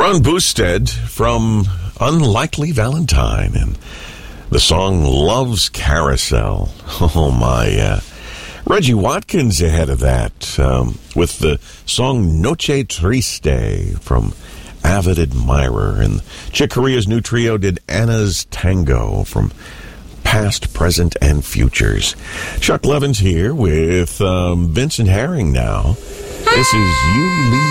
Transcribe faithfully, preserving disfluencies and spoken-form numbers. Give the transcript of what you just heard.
Ron Boosted from Unlikely Valentine and the song Love's Carousel. Oh, my. Uh, Reggie Watkins ahead of that um, with the song Noche Triste from Avid Admirer. And Chick Corea's new trio did Anna's Tango from Past, Present, and Futures. Chuck Levin's here with um, Vincent Herring now. This is You Leave